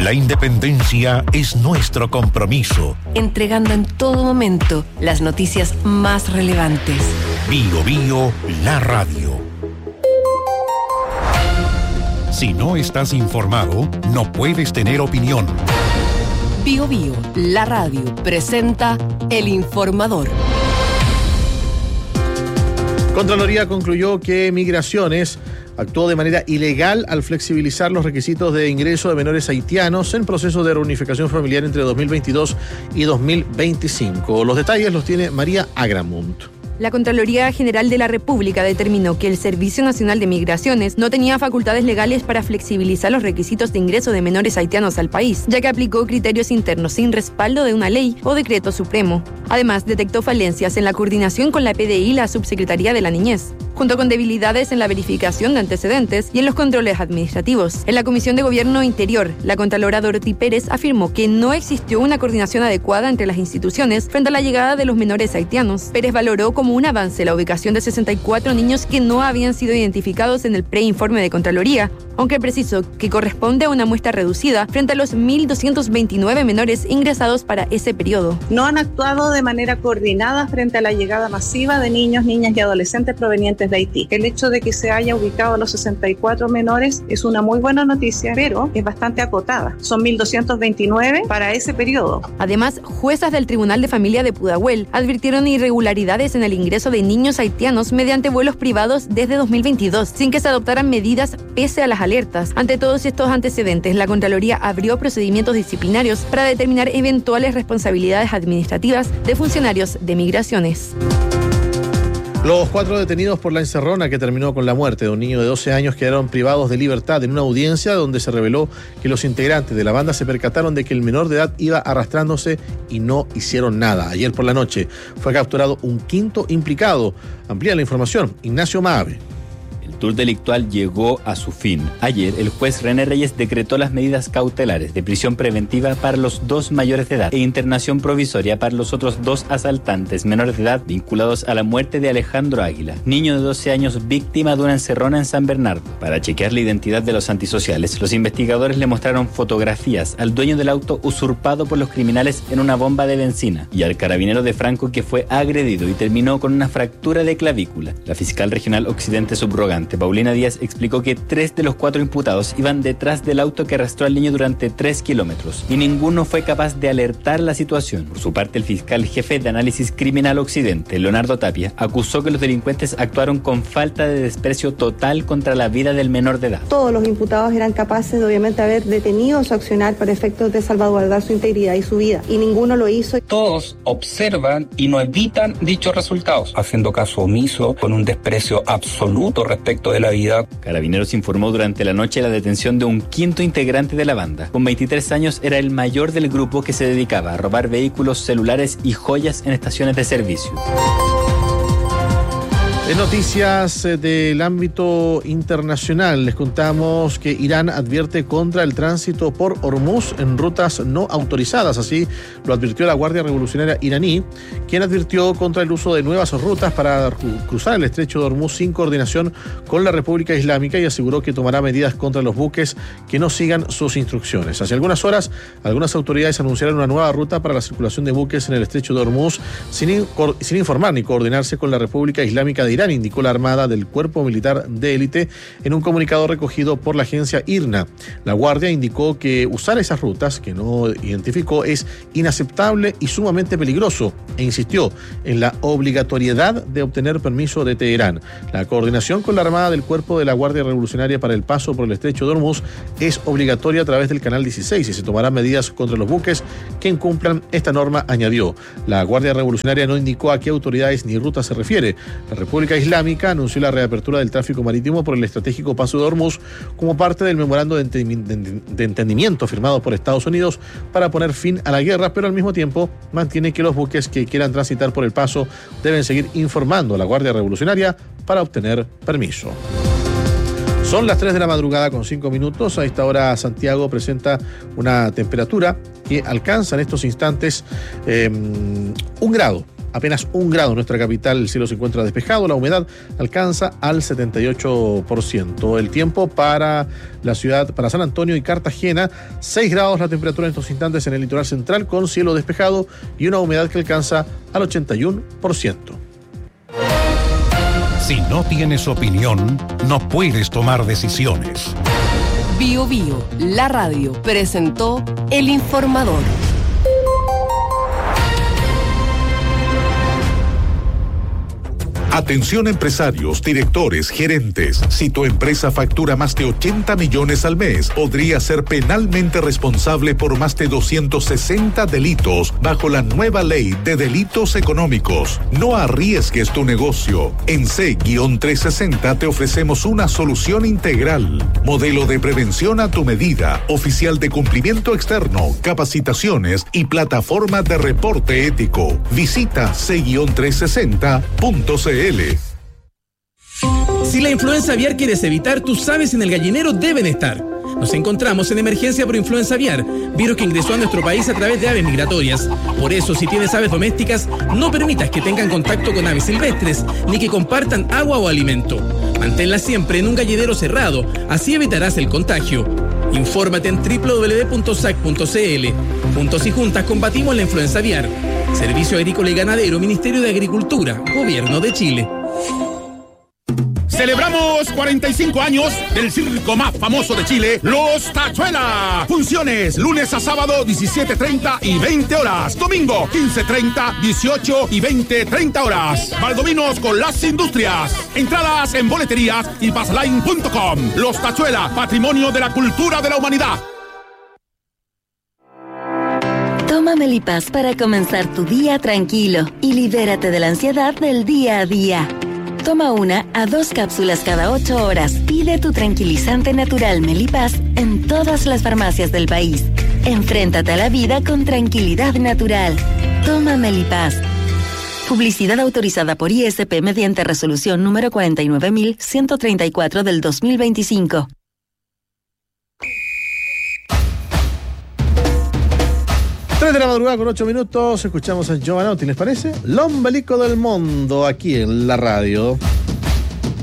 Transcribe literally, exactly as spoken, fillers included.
La independencia es nuestro compromiso. Entregando en todo momento las noticias más relevantes. Bio Bio, la radio. Si no estás informado, no puedes tener opinión. Bio Bio, la radio, presenta El Informador. Contraloría concluyó que Migraciones actuó de manera ilegal al flexibilizar los requisitos de ingreso de menores haitianos en proceso de reunificación familiar entre dos mil veintidós y dos mil veinticinco. Los detalles los tiene María Agramunt. La Contraloría General de la República determinó que el Servicio Nacional de Migraciones no tenía facultades legales para flexibilizar los requisitos de ingreso de menores haitianos al país, ya que aplicó criterios internos sin respaldo de una ley o decreto supremo. Además, detectó falencias en la coordinación con la P D I y la Subsecretaría de la Niñez, junto con debilidades en la verificación de antecedentes y en los controles administrativos. En la Comisión de Gobierno Interior, la Contralora Dorothy Pérez afirmó que no existió una coordinación adecuada entre las instituciones frente a la llegada de los menores haitianos. Pérez valoró como un avance la ubicación de sesenta y cuatro niños que no habían sido identificados en el preinforme de Contraloría, aunque precisó que corresponde a una muestra reducida frente a los mil doscientos veintinueve menores ingresados para ese periodo. No han actuado de manera coordinada frente a la llegada masiva de niños, niñas y adolescentes provenientes de Haití. El hecho de que se haya ubicado a los sesenta y cuatro menores es una muy buena noticia, pero es bastante acotada. Son mil doscientos veintinueve para ese periodo. Además, juezas del Tribunal de Familia de Pudahuel advirtieron irregularidades en el ingreso de niños haitianos mediante vuelos privados desde dos mil veintidós, sin que se adoptaran medidas pese a las alertas. Ante todos estos antecedentes, la Contraloría abrió procedimientos disciplinarios para determinar eventuales responsabilidades administrativas de funcionarios de Migraciones. Los cuatro detenidos por la encerrona que terminó con la muerte de un niño de doce años quedaron privados de libertad en una audiencia donde se reveló que los integrantes de la banda se percataron de que el menor de edad iba arrastrándose y no hicieron nada. Ayer por la noche fue capturado un quinto implicado. Amplía la información Ignacio Maave. El tour delictual llegó a su fin. Ayer, el juez René Reyes decretó las medidas cautelares de prisión preventiva para los dos mayores de edad e internación provisoria para los otros dos asaltantes menores de edad vinculados a la muerte de Alejandro Águila, niño de doce años víctima de una encerrona en San Bernardo. Para chequear la identidad de los antisociales, los investigadores le mostraron fotografías al dueño del auto usurpado por los criminales en una bomba de benzina y al carabinero de Franco que fue agredido y terminó con una fractura de clavícula. La fiscal regional occidente subrogante Paulina Díaz explicó que tres de los cuatro imputados iban detrás del auto que arrastró al niño durante tres kilómetros y ninguno fue capaz de alertar la situación. Por su parte, el fiscal jefe de análisis criminal occidente, Leonardo Tapia, acusó que los delincuentes actuaron con falta de desprecio total contra la vida del menor de edad. Todos los imputados eran capaces de obviamente haber detenido su accionar para efectos de salvaguardar su integridad y su vida, y ninguno lo hizo. Todos observan y no evitan dichos resultados, haciendo caso omiso, con un desprecio absoluto respecto de la vida. Carabineros informó durante la noche la detención de un quinto integrante de la banda. Con veintitrés años era el mayor del grupo que se dedicaba a robar vehículos, celulares y joyas en estaciones de servicio. En noticias del ámbito internacional, les contamos que Irán advierte contra el tránsito por Hormuz en rutas no autorizadas. Así lo advirtió la Guardia Revolucionaria iraní, quien advirtió contra el uso de nuevas rutas para cruzar el estrecho de Hormuz sin coordinación con la República Islámica y aseguró que tomará medidas contra los buques que no sigan sus instrucciones. Hace algunas horas, algunas autoridades anunciaron una nueva ruta para la circulación de buques en el estrecho de Hormuz sin, sin informar ni coordinarse con la República Islámica de Irán, indicó la Armada del Cuerpo Militar de Élite en un comunicado recogido por la agencia I R N A. La Guardia indicó que usar esas rutas, que no identificó, es inaceptable y sumamente peligroso e insistió en la obligatoriedad de obtener permiso de Teherán. La coordinación con la Armada del Cuerpo de la Guardia Revolucionaria para el paso por el estrecho de Hormuz es obligatoria a través del Canal dieciséis y se tomarán medidas contra los buques que incumplan esta norma, añadió. La Guardia Revolucionaria no indicó a qué autoridades ni rutas se refiere. La República Islámica anunció la reapertura del tráfico marítimo por el estratégico paso de Hormuz como parte del memorando de, enten- de, de entendimiento firmado por Estados Unidos para poner fin a la guerra, pero al mismo tiempo mantiene que los buques que quieran transitar por el paso deben seguir informando a la Guardia Revolucionaria para obtener permiso. Son las tres de la madrugada con cinco minutos. A esta hora Santiago presenta una temperatura que alcanza en estos instantes eh, un grado. apenas un grado en nuestra capital, el cielo se encuentra despejado, la humedad alcanza al setenta y ocho por ciento. El tiempo para la ciudad, para San Antonio y Cartagena, seis grados la temperatura en estos instantes en el litoral central con cielo despejado y una humedad que alcanza al ochenta y uno por ciento. Si no tienes opinión, no puedes tomar decisiones. Bio Bio, la radio, presentó El Informador. Atención empresarios, directores, gerentes. Si tu empresa factura más de ochenta millones al mes, podría ser penalmente responsable por más de doscientos sesenta delitos bajo la nueva ley de delitos económicos. No arriesgues tu negocio. En C trescientos sesenta te ofrecemos una solución integral. Modelo de prevención a tu medida, oficial de cumplimiento externo, capacitaciones y plataforma de reporte ético. Visita C trescientos sesenta punto c l. Si la influenza aviar quieres evitar, tus aves en el gallinero deben estar. Nos encontramos en emergencia por influenza aviar, virus que ingresó a nuestro país a través de aves migratorias. Por eso, si tienes aves domésticas, no permitas que tengan contacto con aves silvestres, ni que compartan agua o alimento. Manténlas siempre en un gallinero cerrado, así evitarás el contagio. Infórmate en doble u doble u doble u punto s a c punto c l. Juntos y juntas combatimos la influenza aviar. Servicio Agrícola y Ganadero, Ministerio de Agricultura, Gobierno de Chile. Celebramos cuarenta y cinco años del circo más famoso de Chile, Los Tachuela. Funciones lunes a sábado diecisiete treinta y veinte horas. Domingo quince treinta, dieciocho y veinte treinta horas. Valdominos con las industrias. Entradas en boleterías y passline punto com. Los Tachuela, patrimonio de la cultura de la humanidad. Toma Melipaz para comenzar tu día tranquilo y libérate de la ansiedad del día a día. Toma una a dos cápsulas cada ocho horas. Pide tu tranquilizante natural Melipaz en todas las farmacias del país. Enfréntate a la vida con tranquilidad natural. Toma Melipaz. Publicidad autorizada por I S P mediante resolución número cuarenta y nueve mil ciento treinta y cuatro del dos mil veinticinco. tres de la madrugada con ocho minutos, escuchamos a Giovanotti, ¿les parece? L'ombelico del mundo, aquí en la radio.